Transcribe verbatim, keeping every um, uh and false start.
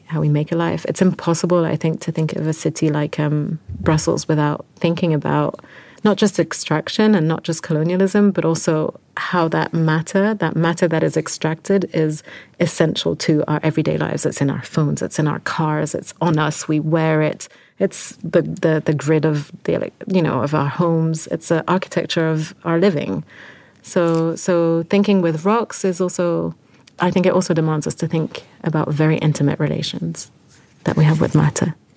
how we make a life. It's impossible, I think, to think of a city like um, Brussels without thinking about not just extraction and not just colonialism, but also how that matter, that matter that is extracted, is essential to our everyday lives. It's in our phones, it's in our cars, it's on us, we wear it. It's the, the, the grid of the, you know, of our homes. It's the architecture of our living. So so thinking with rocks is also, I think it also demands us to think about very intimate relations that we have with matter.